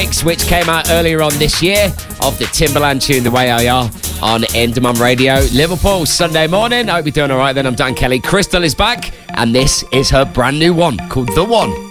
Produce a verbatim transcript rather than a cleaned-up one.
which came out earlier on this year, of the Timbaland tune The Way I Are on Endemol Radio. Liverpool, Sunday morning. I hope you're doing all right then. I'm Dan Kelly. Crystal is back, and this is her brand new one called The One.